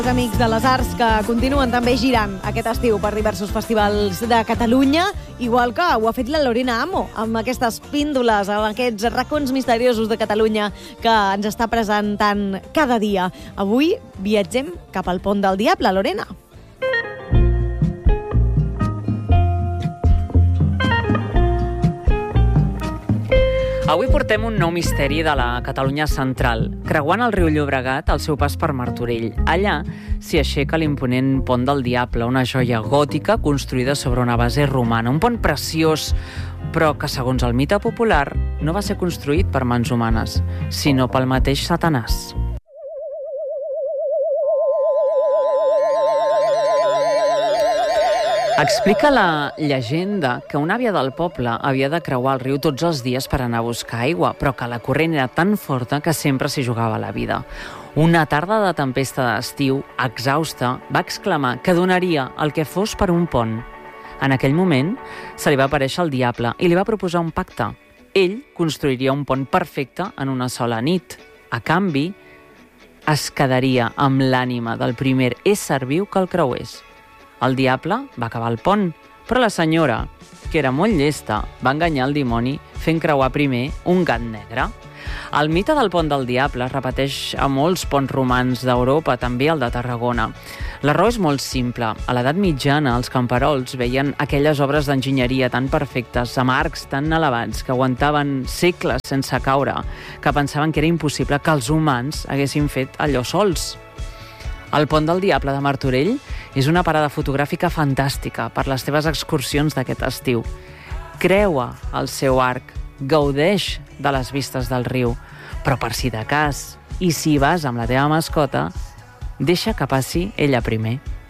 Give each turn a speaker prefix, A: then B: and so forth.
A: Els amics de les arts que continuen també girant aquest estiu per diversos festivals de Catalunya, igual que ho ha fet la Lorena Amo, amb aquestes píndoles, amb aquests racons misteriosos de Catalunya que ens està presentant cada dia. Avui viatgem cap al Pont del Diable, Lorena.
B: Avui portem un nou misteri de la Catalunya central, creuant el riu Llobregat al seu pas per Martorell. Allà s'hi aixeca l'imponent Pont del Diable, una joia gòtica construïda sobre una base romana. Un pont preciós, però que, segons el mite popular, no va ser construït per mans humanes, sinó pel mateix Satanàs. Explica la llegenda que una àvia del poble havia de creuar el riu tots els dies per anar a buscar aigua, però que la corrent era tan forta que sempre s'hi jugava la vida. Una tarda de tempesta d'estiu, exhausta, va exclamar que donaria el que fos per un pont. En aquell moment se li va aparèixer el diable i li va proposar un pacte. Ell construiria un pont perfecte en una sola nit. A canvi, es quedaria amb l'ànima del primer ésser viu que el creués. El diable va acabar el pont, però la senyora, que era molt llesta, va enganyar el dimoni fent creuar primer un gat negre. El mite del Pont del Diable es repeteix a molts ponts romans d'Europa, també el de Tarragona. La raó és molt simple. A l'edat mitjana, els camperols veien aquelles obres d'enginyeria tan perfectes, amb arcs tan elevats, que aguantaven segles sense caure, que pensaven que era impossible que els humans haguessin fet allò sols. El Pont del Diable de Martorell és una parada fotogràfica fantàstica per les teves excursions d'aquest estiu. Creua el seu arc, gaudeix de les vistes del riu, però per si de cas, i si vas amb la teva mascota, deixa que passi ella primer.